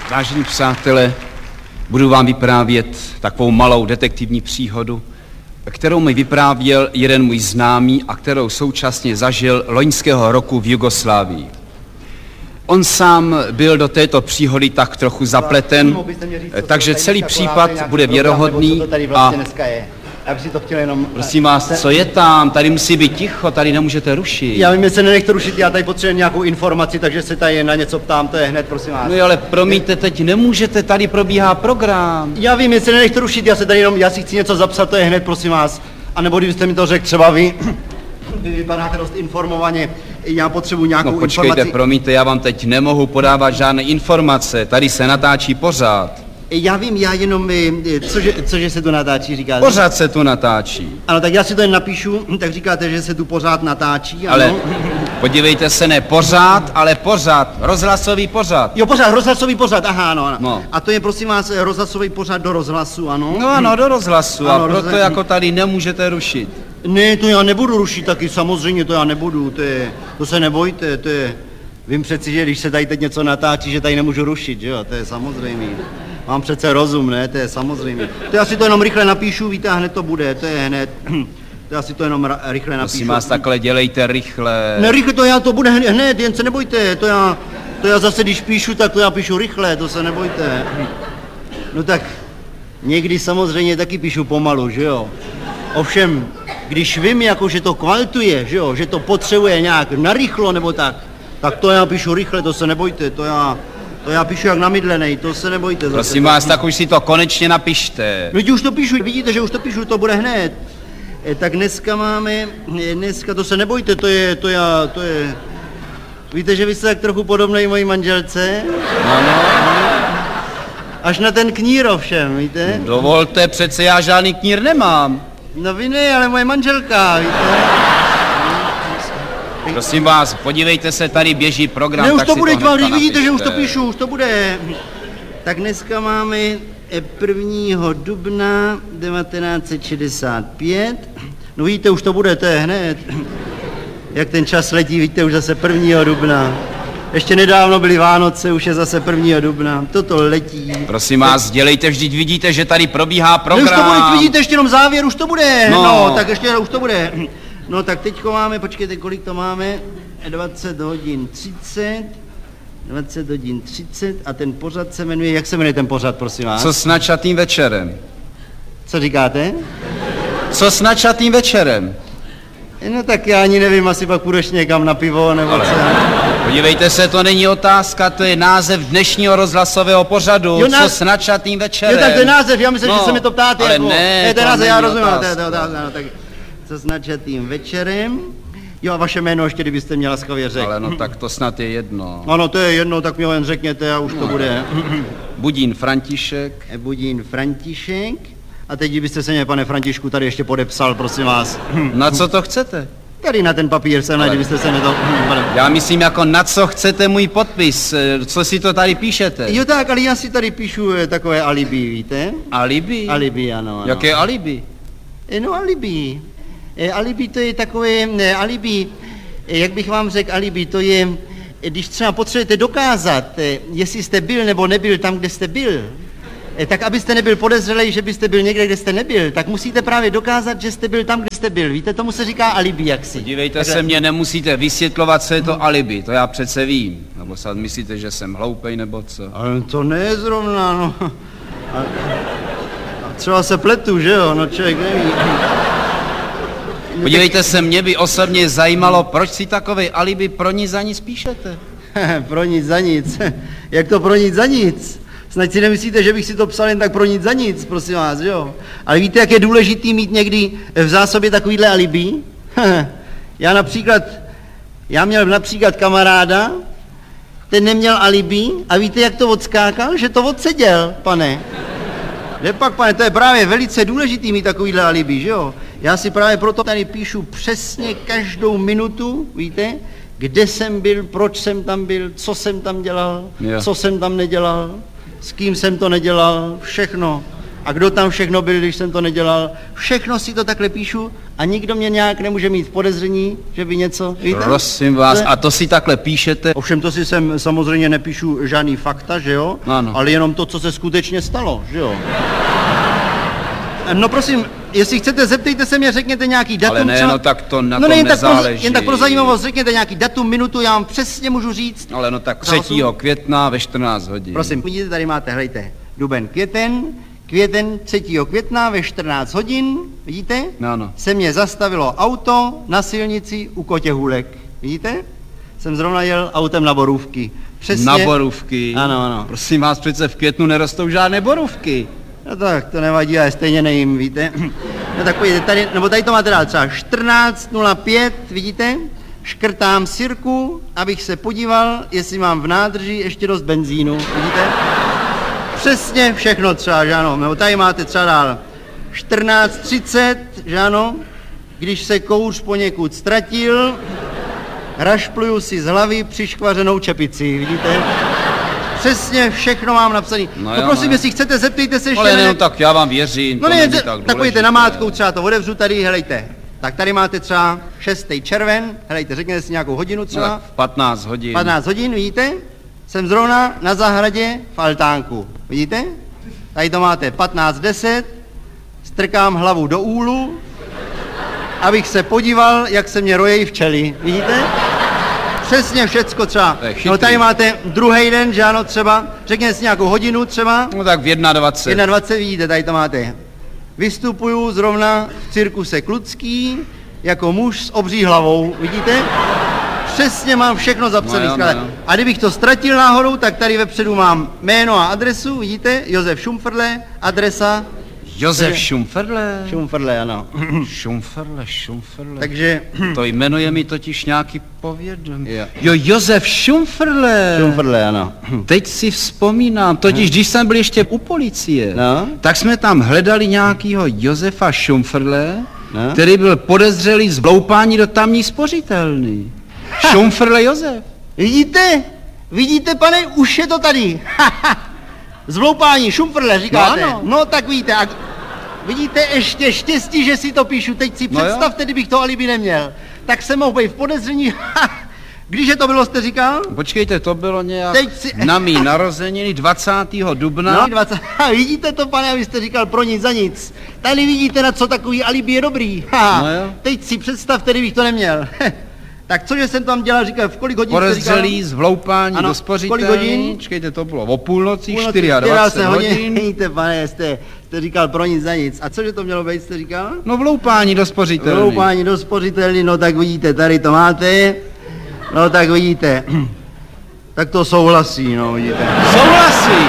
Vážení přátelé, budu vám vyprávět takovou malou detektivní příhodu, kterou mi vyprávěl jeden můj známý a kterou současně zažil loňského roku v Jugoslávii. On sám byl do této příhody tak trochu zapleten, takže celý případ bude věrohodný a... Já bych si to chtěl jenom... Prosím vás, co je tam? Tady musí být ticho, tady nemůžete rušit. Já vím, že se nenechte rušit, já tady potřebuji nějakou informaci, takže se tady na něco ptám, to je hned, prosím vás. No ale promiňte, teď nemůžete, tady probíhá program. Já vím, že se nenechte rušit, já si chci něco zapsat, to je hned, prosím vás. A nebo kdybyste mi to řekl třeba vy, vy vypadáte dost informovaně, já potřebuji nějakou informaci. No počkejte, promiňte, já vám teď nemohu podávat žádné informace, tady se natáčí pořád. Já vím, já jenom, cože se tu natáčí, říkáte? Pořád se tu natáčí. Ano, tak já si to jen napíšu, tak říkáte, že se tu pořád natáčí, ano? Ale podívejte se, ne pořád, ale pořád, rozhlasový pořád. Jo, pořád, rozhlasový pořád, aha, ano. No. A to je, prosím vás, rozhlasový pořád do rozhlasu, ano? No ano, do rozhlasu, ano, a proto jako tady nemůžete rušit. Ne, to já nebudu rušit taky, samozřejmě, to já nebudu, to se nebojte, vím přeci, že když se tady teď něco natáčí, že tady nemůžu rušit, že jo, to je samozřejmé. Mám přece rozum, ne, to je samozřejmě. To já si to jenom rychle napíšu, víte, a hned to bude, to je hned. To já si to jenom rychle napíšu. Prosím vás, takhle dělejte rychle. Ne, rychle to bude hned, jen se nebojte, to já zase, když píšu, tak to já píšu rychle, to se nebojte. No tak, někdy samozřejmě taky píšu pomalu, že jo. Ovšem, když vím, jako, že to kvaltuje, že jo, že to potřebuje nějak narychlo nebo tak to já píšu rychle, to se nebojte, to já píšu jak namydlenej, to se nebojte. Prosím vás, tak už si to konečně napište. No už to píšu, vidíte, že už to píšu, to bude hned. Tak dneska to se nebojte, to je, víte, že vy jste tak trochu podobnej mojí manželce? Ano. Až na ten knír ovšem, víte? Dovolte, přece já žádný knír nemám. No vy ne, ale moje manželka, víte? Prosím vás, podívejte se, tady běží program, ne, už tak to si bude, to když vidíte, že už to píšu, už to bude. Tak dneska máme 1. dubna 1965. No vidíte, už to bude, to je hned. Jak ten čas letí, vidíte, už zase 1. dubna. Ještě nedávno byly Vánoce, už je zase 1. dubna. Toto letí. Prosím vás, dělejte, vždyť vidíte, že tady probíhá program. Ne, už to bude, vidíte, ještě jenom závěr, už to bude. No, tak ještě už to bude. No tak teďko máme, počkejte, kolik to máme? 20 hodin 30 a ten pořad se jmenuje, jak se jmenuje ten pořad, prosím vás? Co s načatým večerem? Co říkáte? Co s načatým večerem? No tak já ani nevím, asi pak půjdeš někam na pivo, nebo co? Podívejte se, to není otázka, to je název dnešního rozhlasového pořadu, jo, co s načatým večerem. Jo, tak to je název, já myslím, že se mi to ptáte. Ale jako, ne, to je název, já rozumím, otázka. Co s načatým večerem? Jo, a vaše jméno ještě, kdybyste měla laskavě řekl. Ale no tak to snad je jedno. Ano, to je jedno, tak mi ho jen řekněte a už to bude. Budín František. Budín František. A teď byste se mě, pane Františku, tady ještě podepsal, prosím vás. Na co to chcete? Tady na ten papír se kdybyste se mi to... Já myslím, jako na co chcete můj podpis, co si to tady píšete? Jo tak, ale já si tady píšu takové alibi, víte? Alibi? Alibi, ano. Jaké alibi? No alibi. Alibi to je takové, alibi, jak bych vám řekl, alibi to je, když třeba potřebujete dokázat, jestli jste byl nebo nebyl tam, kde jste byl, tak abyste nebyl podezřelej, že byste byl někde, kde jste nebyl, tak musíte právě dokázat, že jste byl tam, kde jste byl. Víte, tomu se říká alibi jaksi. Podívejte se, mě nemusíte vysvětlovat, co je to alibi, to já přece vím. Nebo snad myslíte, že jsem hloupej, nebo co? Ale to ne zrovna, no. A třeba se pletu, že jo, no člověk neví. Podívejte se, mě by osobně zajímalo, proč si takovej alibi pro nic za nic píšete? Pro nic za nic. Jak to pro nic za nic? Snad si nemyslíte, že bych si to psal jen tak pro nic za nic, prosím vás, jo? Ale víte, jak je důležitý mít někdy v zásobě takovýhle alibi? Já měl například kamaráda, ten neměl alibi a víte, jak to odskákal? Že to odseděl, pane. Nepak, pane, to je právě velice důležitý mít takovýhle alibi, že jo? Já si právě proto tady píšu přesně každou minutu, víte, kde jsem byl, proč jsem tam byl, co jsem tam dělal, co jsem tam nedělal, s kým jsem to nedělal, všechno. a kdo tam všechno byl, když jsem to nedělal. Všechno si to takhle píšu a nikdo mě nějak nemůže mít v podezření, že by něco... Víte? Prosím vás, a to si takhle píšete? Ovšem to si sem samozřejmě nepíšu žádný fakta, že jo? Ano. Ale jenom to, co se skutečně stalo, že jo? No prosím, jestli chcete, zeptejte se mě, řekněte nějaký datum. Ale ne, třeba... no tak to na no, tom jen nezáleží. Tak jen tak pro zajímavost, řekněte nějaký datum, minutu, já vám přesně můžu říct. Ale no tak 3. května ve 14 hodin. Prosím, vidíte, tady máte, hlejte, duben, květen 3. května ve 14 hodin, vidíte? Ano. Se mě zastavilo auto na silnici u Kotěhůlek, vidíte? Jsem zrovna jel autem na Borůvky. Přesně. Na Borůvky? Ano. Prosím vás, přece v květnu nerostou žádné borůvky. No tak, to nevadí, já stejně nejím, víte? No tak pojďte, tady to máte dál třeba 14:05, vidíte? Škrtám sirku, abych se podíval, jestli mám v nádrži ještě dost benzínu, vidíte? Přesně všechno třeba, že ano? Nebo tady máte třeba dál 14:30, že ano? Když se kouř poněkud ztratil, rašpluju si z hlavy přiškvařenou čepici, vidíte? Přesně všechno mám napsaný. No prosím, jestli chcete, zeptejte se ještě. Ale ne, no tak já vám věřím, no to není tak pojďte na mátkou, třeba to otevřu tady, helejte. Tak tady máte třeba 6. červen, helejte, řekněte si nějakou hodinu třeba. No, 15 hodin. 15 hodin, vidíte? Jsem zrovna na zahradě v altánku, vidíte? Tady to máte 15:10, strkám hlavu do úlu, abych se podíval, jak se mě rojejí včely, vidíte? Přesně všecko třeba. No tady máte druhý den, že ano, třeba, řekněte si nějakou hodinu třeba. No tak v 21. 21, vidíte, tady to máte. Vystupuju zrovna v cirkuse Kludský jako muž s obří hlavou, vidíte? Přesně mám všechno zapsané. No. A kdybych to ztratil náhodou, tak tady vepředu mám jméno a adresu, vidíte? Josef Šumfrle, adresa. Josef Šumfrle? Šumfrle, ano. Šumfrle. Takže... To jmenuje mi totiž nějaký povědomí. Jo, Josef Šumfrle. Šumfrle, ano. Teď si vzpomínám, totiž když jsem byl ještě u policie, tak jsme tam hledali nějakýho Josefa Šumfrle, který byl podezřelý z vloupání do tamní spořitelny. Šumfrle Josef. Vidíte, pane, už je to tady. Zvloupání, Šumfrle, říkáte. No, ano. No tak víte, a vidíte, ještě štěstí, že si to píšu. Teď si představte, kdybych to alibi neměl. Tak jsem mohl být v podezření. Když je to bylo, jste říkal? Počkejte, to bylo nějak na mý narozeniny 20. dubna. No, 20. Vidíte to, pane, abyste říkal pro nic za nic. Tady vidíte, na co takový alibi je dobrý. No jo. Teď si představte, kdybych to neměl. Tak cože jsem tam dělal, říkal, v kolik hodin podezřelý z vloupání do spořitelny. Kolik hodin? Čekejte, to bylo o půlnoci, 24 hodin. Vidíte, pane, jste říkal pro nic za nic. A cože to mělo být, jste říkal? No vloupání do spořitelny. Vloupání do spořitelny, no tak vidíte, tady to máte. No tak vidíte. Tak to souhlasí, no vidíte. Souhlasí!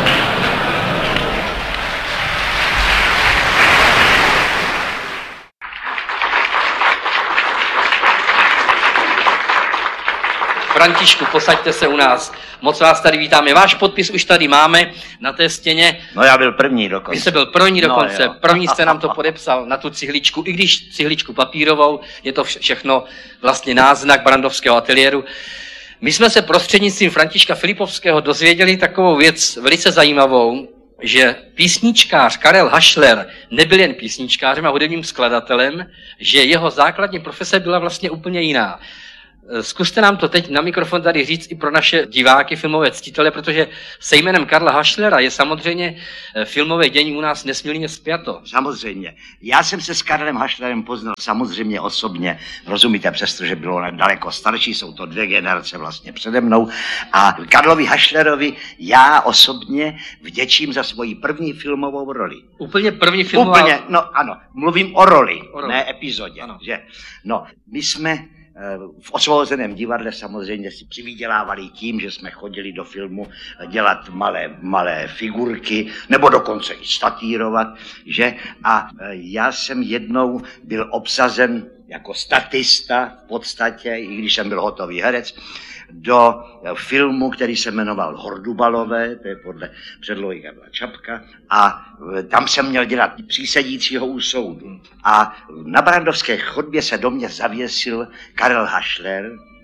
Františku, posaďte se u nás. Moc vás tady vítáme. Váš podpis už tady máme na té stěně. No já byl první dokonce. Vy jste byl první dokonce. No, první jste nám to podepsal na tu cihličku, i když cihličku papírovou, je to všechno vlastně náznak Brandovského ateliéru. My jsme se prostřednictvím Františka Filipovského dozvěděli takovou věc velice zajímavou, že písničkář Karel Hašler nebyl jen písničkářem a hudebním skladatelem, že jeho základní profese byla vlastně úplně jiná. Zkuste nám to teď na mikrofon tady říct i pro naše diváky, filmové ctitele, protože se jménem Karla Hašlera je samozřejmě filmové dění u nás nesmírně spjato. Samozřejmě. Já jsem se s Karlem Hašlerem poznal samozřejmě osobně, rozumíte, přestože bylo daleko starší, jsou to 2 generace vlastně přede mnou. A Karlovi Hašlerovi já osobně vděčím za svoji první filmovou roli. Úplně první filmová... Úplně, no ano, mluvím o roli, ne epizodě, ano. Že? No, my jsme v Osvobozeném divadle samozřejmě si přivydělávali tím, že jsme chodili do filmu dělat malé figurky, nebo dokonce i statírovat, že? A já jsem jednou byl obsazen jako statista v podstatě, i když jsem byl hotový herec, do filmu, který se jmenoval Hordubalové, to je podle předlohy Karla Čapka, a tam jsem měl dělat přísedícího u soudu. A na Brandovské chodbě se do mě zavěsil Karel Hašler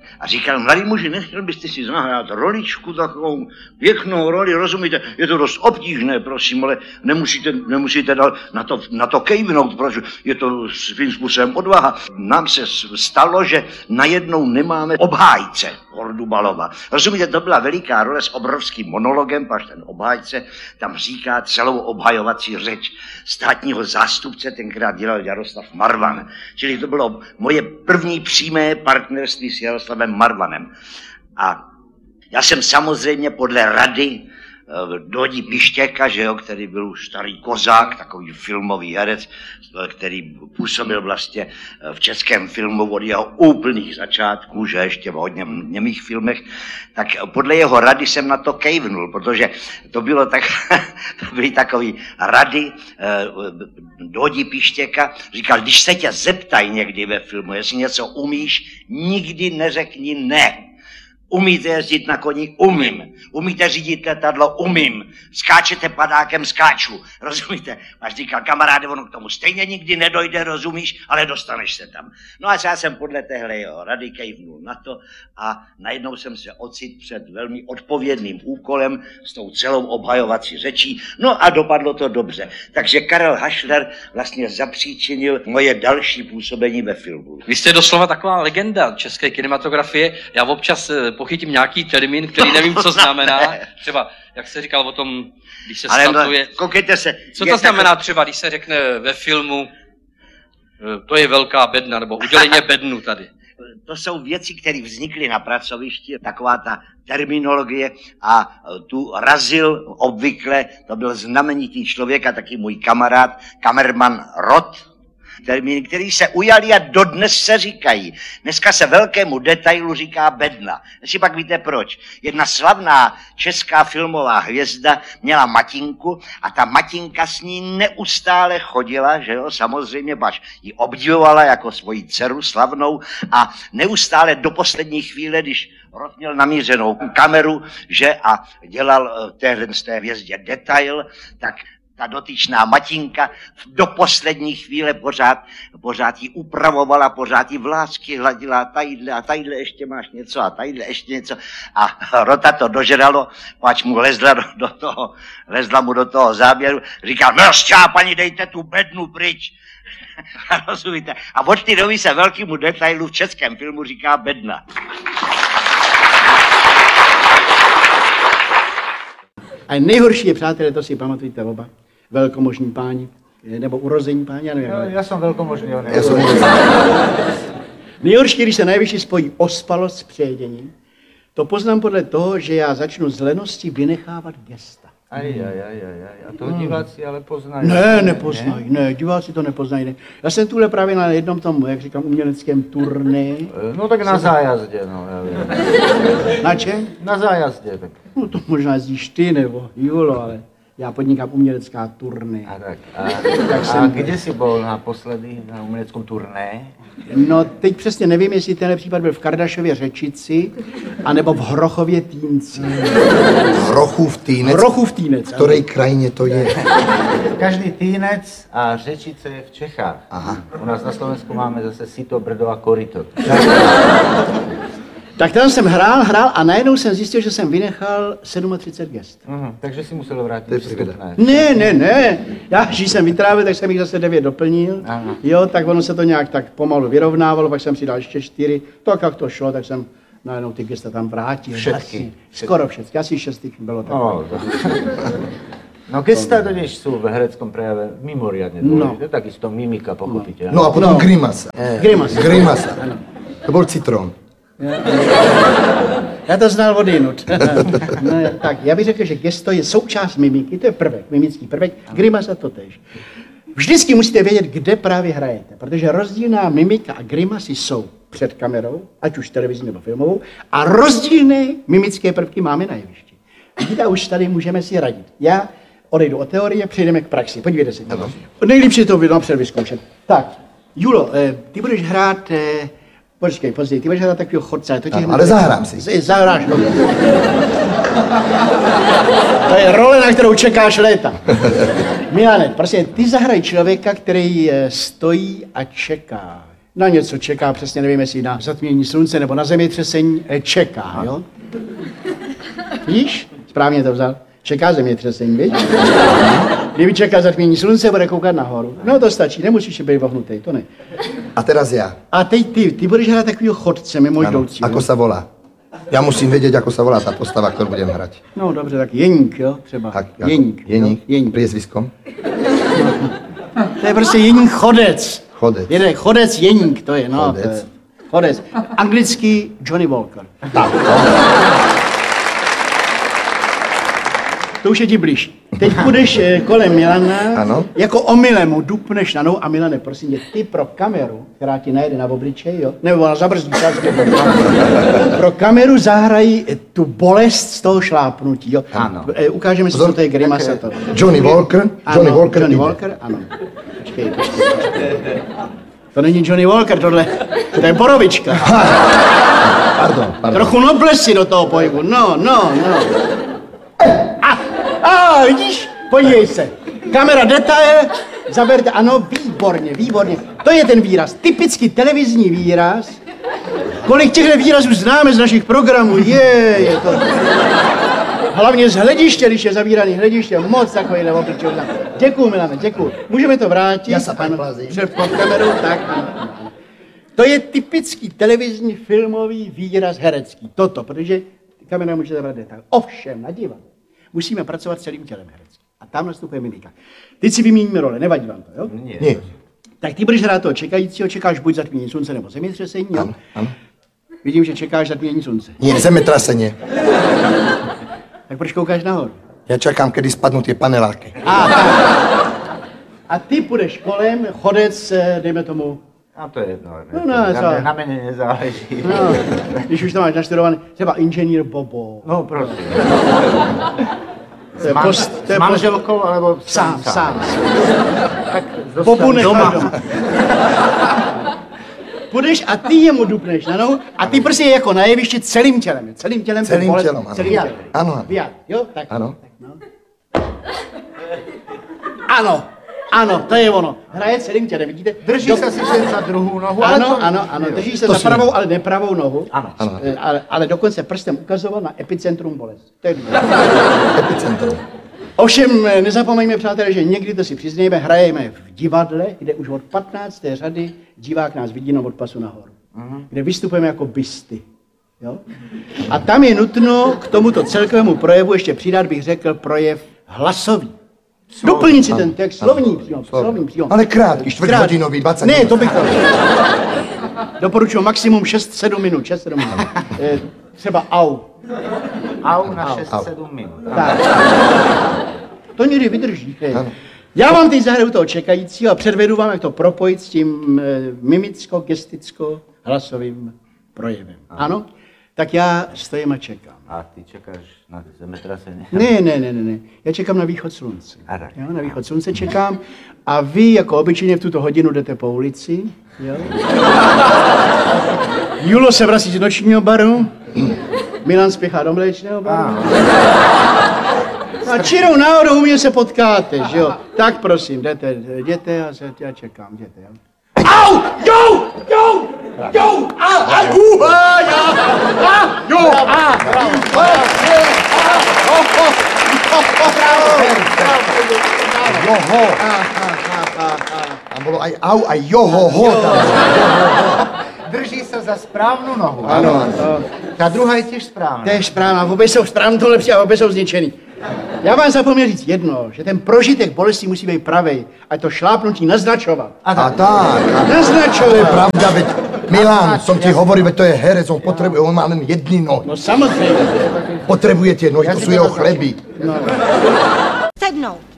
A říkal, mladý muži, nechtěl byste si zahrát roličku, takovou pěknou roli, rozumíte? Je to dost obtížné, prosím, ale nemusíte na to kejvnout, protože je to svým způsobem odvaha. Nám se stalo, že najednou nemáme obhájce Hordubalova. Rozumíte, to byla veliká role s obrovským monologem, až ten obhájce tam říká celou obhajovací řeč státního zástupce, tenkrát dělal Jaroslav Marvan. Čili to bylo moje první přímé partnerství s Jaroslavem Marvanem. A já jsem samozřejmě podle rady Dodi Pištěka, že jo, který byl už starý kozák, takový filmový herec, který působil vlastně v českém filmu od jeho úplných začátků, že ještě v hodně němých filmech, tak podle jeho rady jsem na to kejvnul, protože to bylo tak, to byly takový rady Dodi Pištěka, říkal, když se tě zeptají někdy ve filmu, jestli něco umíš, nikdy neřekni ne. Umíte jezdit na koni? Umím. Umíte řídit letadlo? Umím. Skáčete padákem? Skáču. Rozumíte? Až říkal, kamaráde, ono k tomu stejně nikdy nedojde, rozumíš, ale dostaneš se tam. No a já jsem podle téhle jeho rady kejvnul na to a najednou jsem se ocitl před velmi odpovědným úkolem s tou celou obhajovací řečí. No a dopadlo to dobře. Takže Karel Hašler vlastně zapříčinil moje další působení ve filmu. Vy jste doslova taková legenda české kinematografie. Já občas pochytím nějaký termín, který nevím, co znamená. Třeba, jak se říkal o tom, když se statuje. Koukejte se. Co to znamená třeba, když se řekne ve filmu, to je velká bedna, nebo udělení bednu tady? To jsou věci, které vznikly na pracovišti, taková ta terminologie a tu razil obvykle, to byl znamenitý člověk a taky můj kamarád, kamerman Rod, termíny, který se ujali a dodnes se říkají. Dneska se velkému detailu říká bedna. Jestli pak víte proč. Jedna slavná česká filmová hvězda měla matinku a ta matinka s ní neustále chodila, že jo, samozřejmě, pač ji obdivovala jako svoji dceru slavnou a neustále do poslední chvíle, když Rod měl namířenou kameru, že a dělal z té hvězdě detail, tak ta dotyčná matinka do poslední chvíle pořád ji upravovala, pořád ji vlásky hladila a tadyhle ještě máš něco a tadyhle ještě něco. A Rota to dožralo, pač mu lezla mu do toho záběru, říkal, paní, dejte tu bednu pryč. Rozumíte? A od té doby se velkému detailu v českém filmu říká bedna. A nejhorší je, přátelé, to si pamatujte oba, velkomožní páni, nebo urození páni, já nevím. Já jsem velkomožný, on je. Nejhorší, když se nejvyšší spojí ospalost s přejeděním, to poznám podle toho, že já začnu z lenosti vynechávat gesta. A to diváci ale poznají. Ne, nepoznají, ne, diváci to nepoznají. Ne. Já jsem tuhle právě na jednom tom, jak říkám, uměleckém turné. No tak na zájazdě, no, já vím. Na čem? Na zájazdě, tak. No to možná jezdíš ty nebo Julo, ale já podnikám umělecká turné. A tak. A kde jsi byl naposledy na uměleckém turné? No teď přesně nevím, jestli tenhle případ byl v Kardašově Řečici, anebo v Hrochově Týnci. Hrochův Týnec? Hrochův Týnec. V které krajině to je? Každý Týnec a Řečice je v Čechách. Aha. U nás na Slovensku máme zase Sito, Brdo a Koryto. Tak tam jsem hrál a najednou jsem zjistil, že jsem vynechal 37 gest. Takže si musel vrátit vstupné. Ne. Já, když jsem vytrávil, tak jsem jich zase 9 doplnil. Aha. Jo, tak ono se to nějak tak pomalu vyrovnávalo, pak jsem si dal ještě 4. Tak jak to šlo, tak jsem najednou ty gesta tam vrátil. Všetky. Skoro všetky, asi 6 bylo tak. No gesta totiž jsou v hereckém prejave mimoriadne dôležité, takisto mimika, pochopiteľne. No a potom grimasa. Grimasa. Ano. To byl citron. Já to znal odinut. No, tak, já bych řekl, že gesto je součást mimiky, to je prvek, mimický prvek, grimasa to tež. Vždycky musíte vědět, kde právě hrajete, protože rozdílná mimika a grimasy jsou před kamerou, ať už televizní nebo filmovou, a rozdílné mimické prvky máme na jevišti. Vidíte, už tady můžeme si radit. Já odejdu od teorie, přejdeme k praxi. Podívejte se. Nejlepší to bylo napřed vyzkoušet. Tak, Julo, ty budeš hrát... Počkej, později, ty budeš hrát takového chodce. Ale zahrám si. Zahráš to. To je role, na kterou čekáš léta. Milane, prostě ty zahraj člověka, který stojí a čeká. Na něco čeká, přesně nevím, jestli na zatmění slunce nebo na zemětřesení, čeká, jo? Víš? Správně to vzal. Čeká zemětřesení, viď? Kdyby čeká zatmění slunce, bude koukat nahoru. No to stačí, nemusíš být vohnutej, to ne. A teraz já. A teď ty budeš hrát takovýho chodce mimo jdoucí. Ako sa volá? Já musím vědět, ako sa volá ta postava, kterou budem hrát. No dobře, tak Jeník, jo, třeba. Tak, Jeník. Jeník. Jo? Jeník. Priezviskom? To je prostě Jeník Chodec. Chodec. Jeden Chodec Jeník, to je, no. Chodec. To je. Chodec. Anglický Johnny Walker. Tak. To už je ti blíž. Teď půjdeš kolem Milana, Ano. jako omylem mu dupneš na nohu a Milane, prosím tě, ty pro kameru, která ti najede na obličej, jo, nebo ona zabrzdí čas, pro kameru zahrají tu bolest z toho šlápnutí, jo. Ano. Ukážeme si, co to je grimasa to. Johnny Walker. Ano, Johnny Johnny jde. Walker, ano. Počkej. To není Johnny Walker, tohle, to je borovička. Pardon. Trochu noblesi do toho pohybu, no. Vidíš? Podívej se. Kamera detail, zaberte, ano, výborně. To je ten výraz, typicky televizní výraz. Kolik těchto výrazů známe z našich programů, je to. Hlavně z hlediště, když je zavíraný hlediště, moc takovýhle obličej. Děkuju, Milane, děkuju. Můžeme to vrátit? Já se pak plazím. Před kamerou, tak, ano. To je typický televizní filmový výraz herecký. Toto, protože kamera může zabrat detail. Ovšem, na diva. Musíme pracovat celým tělem herecky. A tam nastupuje mimika. Teď si vymíníme role, nevadí vám to, jo? Nie. Tak ty budeš hrát toho čekajícího, čekáš buď zatmění slunce nebo zemětřesení, jo? Ano. Vidím, že čekáš zatmění slunce. Nie, zemetrasenie. Tak proč koukáš nahoru? Já čekám, kedy spadnou ty paneláky. A ty půjdeš kolem, chodec, dejme tomu, A to je jedno. Na mě nezáleží. no, když už to máš naštudovaný, třeba inženýr Bobo. No, prosím. To je post, to je S manželkou, alebo sám. Tak Bobu nechaj doma. doma. Půjdeš a ty jemu dupneš na nohu a ty prostě jako na jevišti celým tělem. Celým tělem, ano. Celým tělem. Ano. Vyjad, jo? Tak. Ano. Ano, to je ono. Hraje celým tělem, vidíte? Drží se sice za druhou nohu, ale Ano, drží se za pravou, ale nepravou nohu. Ano. Ale dokonce prstem ukazoval na epicentrum bolesti. To je důležité. Epicentrum. Ovšem, nezapomeňme, přátelé, že někdy to si přiznejme, hrajeme v divadle, kde už od 15. řady divák nás vidí od pasu nahoru. Kde vystupujeme jako bysty. Jo? A tam je nutno k tomuto celkovému projevu ještě přidat, bych řekl, projev hlasový. Doplnit si ten text, slovní příjom. Ale krátký, čtvrthodinový, 20 minut. Ne, to bych to. Doporučuji maximum 6-7 minut. Třeba au. Au na 6-7 minut. Tak. To někdy vydrží. Já vám teď zahraju toho čekajícího a předvedu vám, jak to propojit s tím mimicko-gesticko-hlasovým projevem. Ano? Tak já stojím a čekám. A ty čekáš na zemetrasení? Ne. Já čekám na východ slunce. Jo, na východ slunce čekám a vy jako obyčejně v tuto hodinu jdete po ulici. Jo? Julo se vrací z nočního baru. Milan spěchá do mléčného baru. A čirou náhodou u mě se potkáte, že jo? Tak prosím, jděte a já čekám, jděte, jo? Au! Jo! A bylo aj au, aj joho. Drží se za správnou nohu. Ano. Ta druhá je těž správná. To je správná, obě jsou správně to lepší a obě jsou zničený. Já vám zapomněl říct jedno, že ten prožitek bolesti musí být pravej a to šlápnutí naznačovat. A tak. Naznačovat. To je pravda, veď Milan, som ti hovoril, veď to je herec, on má len jedny nohy. No samozřejmě. Potrebuje tie nohy, to sú jeho chleby. Sednout.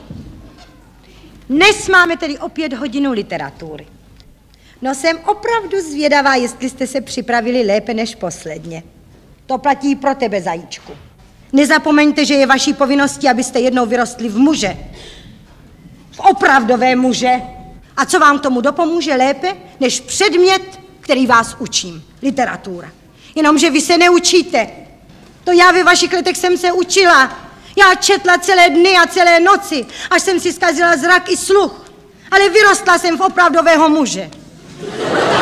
Dnes máme tedy opět hodinu literatury. No jsem opravdu zvědavá, jestli jste se připravili lépe než posledně. To platí pro tebe, zajíčku. Nezapomeňte, že je vaší povinností, abyste jednou vyrostli v muže. V opravdové muže. A co vám k tomu dopomůže lépe, než předmět, který vás učím. Literatura. Jenomže vy se neučíte. To já ve vašich letech jsem se učila. Já četla celé dny a celé noci, až jsem si zkazila zrak i sluch. Ale vyrostla jsem v opravdového muže.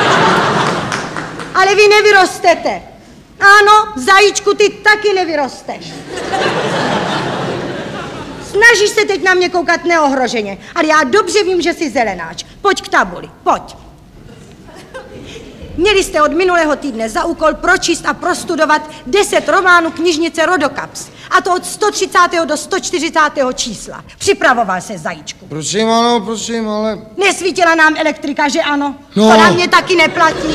Ale vy nevyrostete. Ano, zajíčku, ty taky nevyrosteš. Snažíš se teď na mě koukat neohroženě, ale já dobře vím, že jsi zelenáč. Pojď k tabuli, pojď. Měli jste od minulého týdne za úkol pročíst a prostudovat 10 románů knižnice Rodokaps. A to od 130. do 140. čísla. Připravoval se, zajíčku. Prosím, ano, prosím, ale... Nesvítila nám elektrika, že ano? No. To na mě taky neplatí.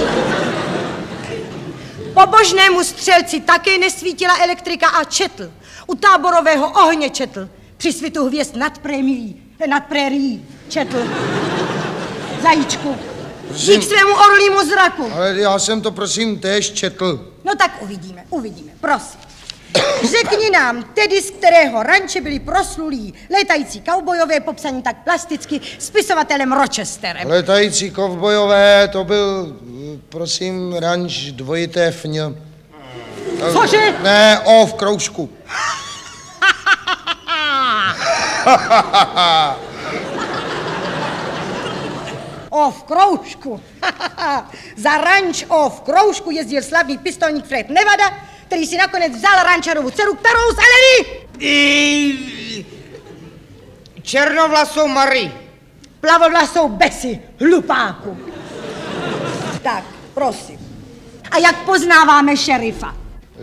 Pobožnému střelci také nesvítila elektrika a četl. U táborového ohně četl. Při svitu hvězd nad prérií četl. Zajíčku. Dík svému orlímu zraku. Ale já jsem to, prosím, též četl. No tak uvidíme, prosím. Řekni nám tedy, z kterého ranče byli proslulí létající kaubojové, popsaní tak plasticky spisovatelem Rochesterem. Letající kovbojové, to byl, prosím, ranč dvojité fň. Cože? Ne, O v kroužku. O v kroužku. Za ranč O v kroužku jezdil slavný pistolník Fred Nevada, který si nakonec vzal rančarovu dceru, kterou zalili. Černovlasou Marie. Plavovlasou Bessie, hlupáku. Tak, prosím. A jak poznáváme šerifa?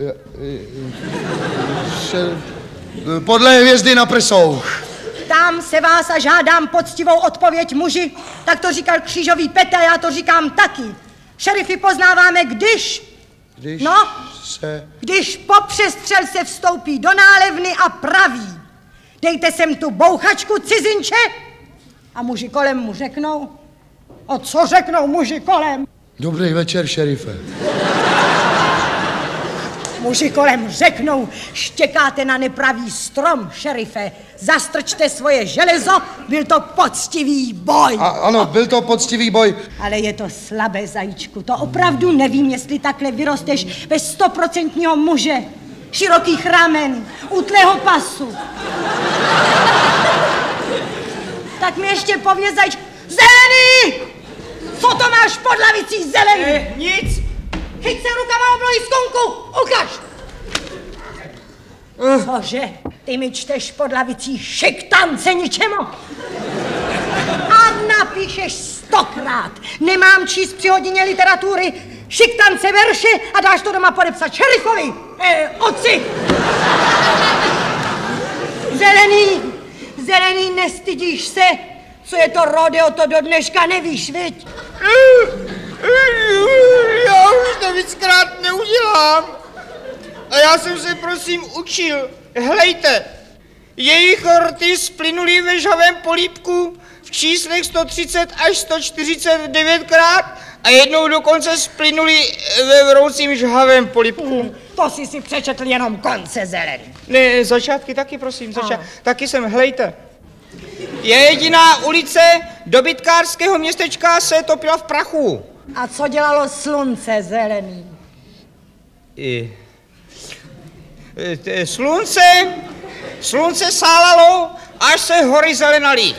Podle hvězdy na prsou. Ptám se vás a žádám poctivou odpověď, muži. Tak to říkal křížový Petr, já to říkám taky. Šerify poznáváme, když po přestřelce vstoupí do nálevny a praví: dejte sem tu bouchačku, cizinče. A muži kolem mu řeknou: a co řeknou muži kolem? Dobrý večer, šerife. Muži kolem řeknou: štěkáte na nepravý strom, šerife. Zastrčte svoje železo, byl to poctivý boj. Ano, byl to poctivý boj. Ale je to slabé, zajíčku. To opravdu nevím, jestli takhle vyrosteš ve 100% muže. Širokých ramen, útlého pasu. Tak mi ještě pověz, zajíčku. Zelený! Co to máš pod lavicí, zelený? Nic. Chyť se rukama oblohy skunku, ukaž! Cože? Ty mi čteš pod lavicí šiktance ničemu? A napíšeš 100krát. Nemám číst při hodině literatury šiktance verše a dáš to doma podepsat šerifovi. Otci! Zelený, nestydíš se? Co je to rodeo, to do dneška nevíš, viď? Já už to víckrát neudělám. A já jsem se prosím učil. Hlejte, jejich rty splynuly ve žhavém polípku v číslech 130 až 149krát a jednou dokonce splynuly ve vroucím žhavém polípku. To jsi si přečetl jenom konce, zelený. Ne, začátky taky, prosím, taky jsem, hlejte. Je jediná ulice dobytkářského městečka se topila v prachu. A co dělalo slunce, zelený? Slunce sálalo, až se hory zelenaly.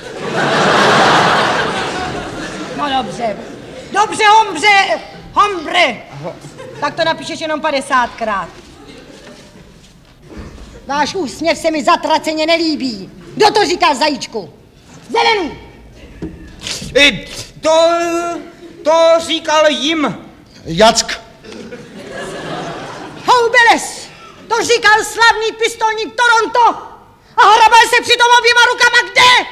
No dobře, hombre. Tak to napíšeš jenom 50krát. Váš úsměv se mi zatraceně nelíbí. Kdo to říká, zajíčku? Zelený! To říkal jim. Jack. Houbeles! To říkal slavný pistolník Toronto! A hrabal se přitom oběma rukama kde?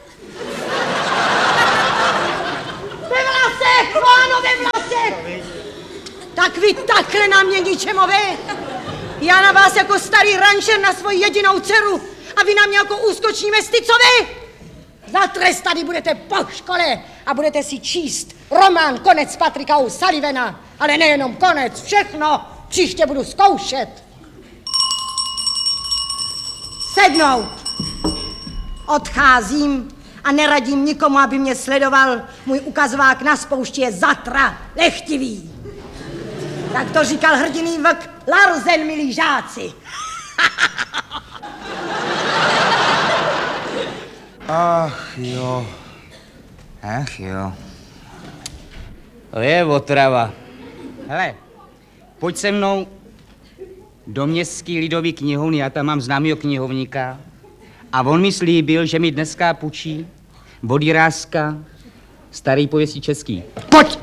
Ve vlasech, páno, ve vlasech! Tak vy takhle na mě ničemové? Já na vás jako starý rančer na svoji jedinou dceru a vy na mě jako úskoční mesticovi? Zatrestaný budete po škole a budete si číst román Konec Patricka O'Sullivana. Ale nejenom konec, všechno. Příště budu zkoušet. Sednout. Odcházím a neradím nikomu, aby mě sledoval. Můj ukazovák na spoušti je zatra lechtivý. Tak to říkal hrdiný vlk Larsen, milí žáci. Ach jo. To je otrava. Hele, pojď se mnou do městský lidový knihovny, já tam mám známýho knihovníka a on mi slíbil, že mi dneska půjčí od Jiráska starý pověstí český. Pojď!